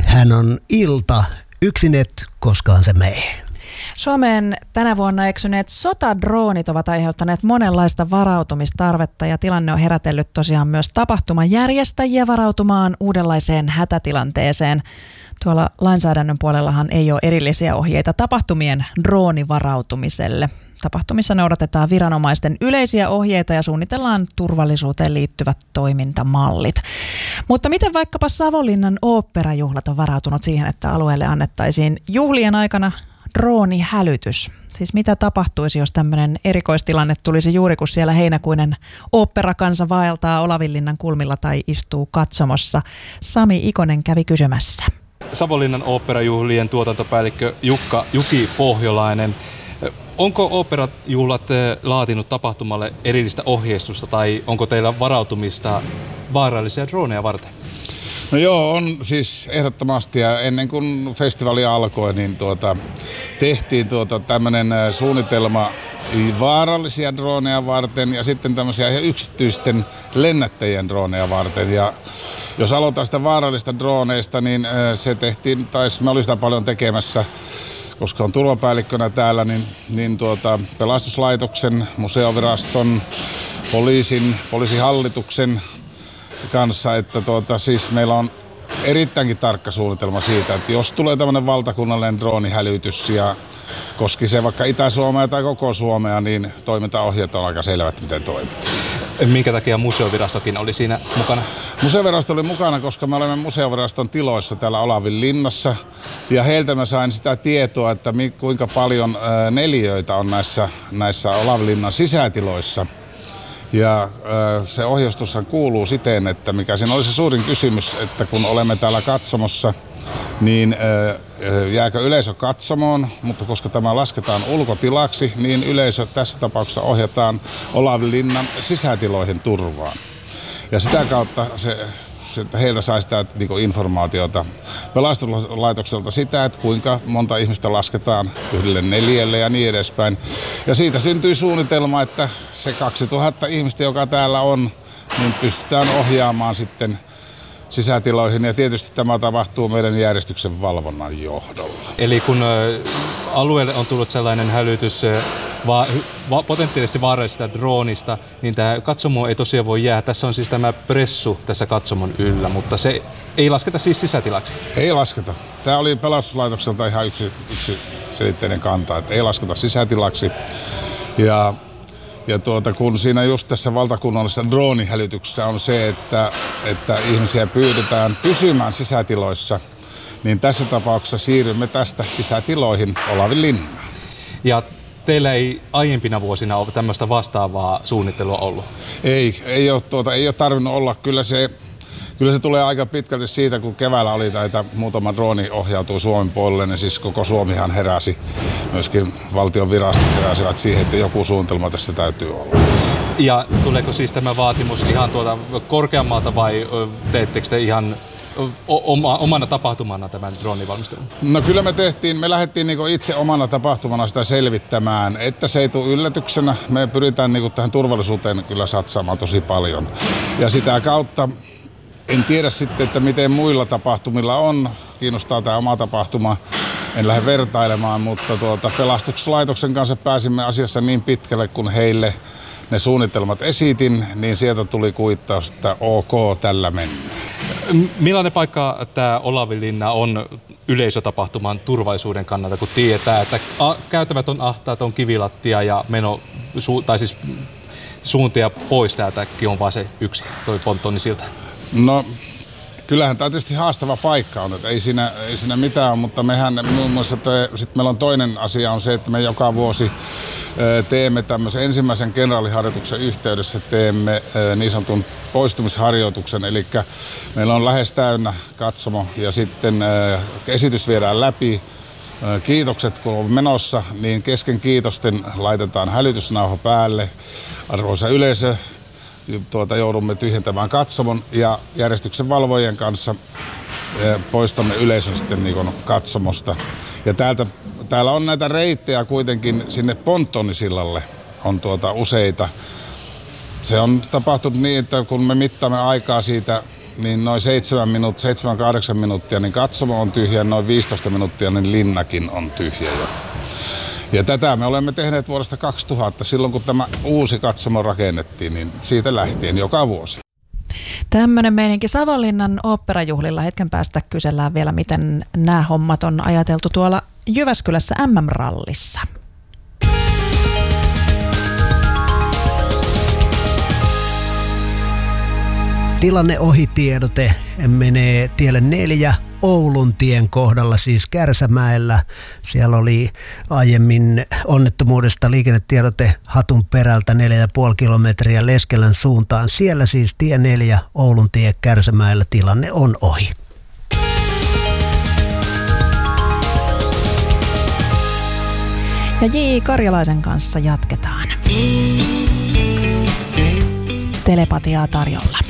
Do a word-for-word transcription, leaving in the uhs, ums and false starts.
Hän on Ilta, yksinet, koskaan se mee. Suomeen tänä vuonna eksyneet sotadroonit ovat aiheuttaneet monenlaista varautumistarvetta ja tilanne on herätellyt tosiaan myös tapahtumajärjestäjiä varautumaan uudenlaiseen hätätilanteeseen. Tuolla lainsäädännön puolellahan ei ole erillisiä ohjeita tapahtumien droonivarautumiselle. Tapahtumissa noudatetaan viranomaisten yleisiä ohjeita ja suunnitellaan turvallisuuteen liittyvät toimintamallit. Mutta miten vaikkapa Savonlinnan oopperajuhlat on varautunut siihen, että alueelle annettaisiin juhlien aikana droonihälytys? Siis mitä tapahtuisi, jos tämmöinen erikoistilanne tulisi juuri kun siellä heinäkuinen oopperakansa vaeltaa Olavinlinnan kulmilla tai istuu katsomossa? Sami Ikonen kävi kysymässä. Savonlinnan oopperajuhlien tuotantopäällikkö Jukka Juki Pohjolainen. Onko oopperajuhlat laatinut tapahtumalle erillistä ohjeistusta tai onko teillä varautumista vaarallisia droneja varten? No joo, on siis ehdottomasti, ja ennen kuin festivaali alkoi, niin tuota, tehtiin tuota tämmöinen suunnitelma vaarallisia droneja varten ja sitten tämmöisiä ihan yksityisten lennättäjien droneja varten. Ja jos aloitetaan sitä vaarallista droneista, niin se tehtiin, tai me oli sitä paljon tekemässä, koska on turvapäällikkönä täällä, niin, niin tuota, pelastuslaitoksen, museoviraston, poliisin, poliisihallituksen kanssa, että tuota, siis meillä on erittäinkin tarkka suunnitelma siitä, että jos tulee tämmöinen valtakunnallinen droonihälytys ja koski se vaikka Itä-Suomea tai koko Suomea, niin toimintaohjeet on aika selvät, miten toimii. Minkä takia museovirastokin oli siinä mukana? Museovirasto oli mukana, koska me olemme museoviraston tiloissa täällä Olavinlinnassa ja heiltä mä sain sitä tietoa, että kuinka paljon neliöitä on näissä, näissä Olavinlinnan sisätiloissa. Ja se ohjeistushan kuuluu siten, että mikä siinä oli se suurin kysymys, että kun olemme täällä katsomossa, niin jääkö yleisö katsomoon, mutta koska tämä lasketaan ulkotilaksi, niin yleisö tässä tapauksessa ohjataan Olavinlinnan sisätiloihin turvaan. Ja sitä kautta se, se heiltä sai sitä niin kuin informaatiota pelastuslaitokselta sitä, että kuinka monta ihmistä lasketaan yhdelle neljälle ja niin edespäin. Ja siitä syntyi suunnitelma, että se kaksituhatta ihmistä, joka täällä on, niin pystytään ohjaamaan sitten sisätiloihin, ja tietysti tämä tapahtuu meidän järjestyksen valvonnan johdolla. Eli kun alueelle on tullut sellainen hälytys va- va- potentiaalisesti vaarallisesta droonista, niin tämä katsomo ei tosiaan voi jäädä. Tässä on siis tämä pressu tässä katsomon yllä, mutta se ei lasketa siis sisätilaksi. Ei lasketa. Tämä oli pelastuslaitokselta ihan yksi, yksi selitteinen kanta, että ei lasketa sisätilaksi. Ja Ja tuota, kun siinä just tässä valtakunnallisessa droonihälytyksessä on se, että, että ihmisiä pyydetään pysymään sisätiloissa, niin tässä tapauksessa siirrymme tästä sisätiloihin Olavinlinnaan. Ja teillä ei aiempina vuosina ole tämmöistä vastaavaa suunnittelua ollut? Ei, ei ole, tuota, ei ole tarvinnut olla. Kyllä se, kyllä se tulee aika pitkälti siitä, kun keväällä oli näitä muutama drooni ohjautui Suomen puolelle, niin siis koko Suomihan heräsi. Myöskin valtion virastot heräsivät siihen, että joku suunnitelma tässä täytyy olla. Ja tuleeko siis tämä vaatimus ihan tuolta korkeammalta vai teettekö te ihan oma, omana tapahtumana tämän droonivalmistelun? No kyllä me tehtiin, me lähdettiin niinku itse omana tapahtumana sitä selvittämään, että se ei tule yllätyksenä. Me pyritään niinku tähän turvallisuuteen kyllä satsaamaan tosi paljon. Ja sitä kautta en tiedä sitten, että miten muilla tapahtumilla on. Kiinnostaa tämä oma tapahtuma. En lähde vertailemaan, mutta tuota, pelastuslaitoksen kanssa pääsimme asiassa niin pitkälle, kun heille ne suunnitelmat esitin, niin sieltä tuli kuittaus, että ok, tällä mennään. Millainen paikka tämä Olavinlinna on yleisötapahtuman turvallisuuden kannalta, kun tietää, että käytävät on ahtaat, on kivilattia ja meno, su, tai siis suuntia pois täältäkin on vaan se yksi, toi ponttoni siltä? No, kyllähän tämä tietysti haastava paikka on, että ei siinä, ei siinä mitään ole, mutta mehän muun muassa, sitten meillä on toinen asia on se, että me joka vuosi teemme tämmöisen ensimmäisen kenraaliharjoituksen yhteydessä teemme niin sanotun poistumisharjoituksen, eli meillä on lähes täynnä katsomo ja sitten esitys viedään läpi. Kiitokset kun on menossa, niin kesken kiitosten laitetaan hälytysnauha päälle. Arvoisa yleisö, tuota, joudumme tyhjentämään katsomon ja järjestyksen valvojien kanssa poistamme yleisön sitten niin kuin katsomosta. Ja täältä, täällä on näitä reittejä kuitenkin sinne Ponttonisillalle on tuota useita. Se on tapahtunut niin, että kun me mittaamme aikaa siitä niin noin seitsemän minuuttia, seitsemän kahdeksan minuuttia, niin katsomo on tyhjä, noin viisitoista minuuttia, niin linnakin on tyhjä jo. Ja tätä me olemme tehneet vuodesta kaksituhatta, silloin kun tämä uusi katsomo rakennettiin, niin siitä lähtien joka vuosi. Tämmöinen meininki Savonlinnan oopperajuhlilla. Hetken päästä kysellään vielä, miten nämä hommat on ajateltu tuolla Jyväskylässä M M-rallissa. Tilanne ohitiedote menee tielle neljä Oulun tien kohdalla, siis Kärsämäellä. Siellä oli aiemmin onnettomuudesta liikennetiedote Hatun perältä neljä pilkku viisi kilometriä Leskelän suuntaan. Siellä siis tie neljä Oulun tie Kärsämäellä, tilanne on ohi. Ja J. Karjalaisen kanssa jatketaan. Telepatiaa tarjolla.